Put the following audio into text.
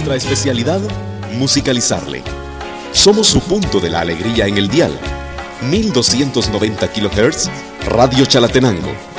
Nuestra especialidad, musicalizarle. Somos su punto de la alegría en el dial. 1290 kHz, Radio Chalatenango.